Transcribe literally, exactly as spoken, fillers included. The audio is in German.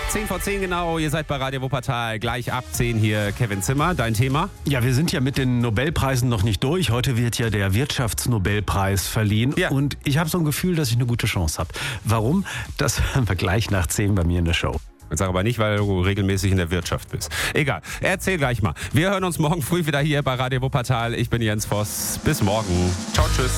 zehn vor zehn genau, ihr seid bei Radio Wuppertal, gleich ab zehn hier Kevin Zimmer, dein Thema? Ja, wir sind ja mit den Nobelpreisen noch nicht durch. Heute wird ja der Wirtschaftsnobelpreis verliehen Ja. und ich habe so ein Gefühl, dass ich eine gute Chance habe. Warum? Das hören wir gleich nach zehn bei mir in der Show. Ich sage aber nicht, weil du regelmäßig in der Wirtschaft bist. Egal, erzähl gleich mal. Wir hören uns morgen früh wieder hier bei Radio Wuppertal. Ich bin Jens Voss. Bis morgen. Ciao, tschüss.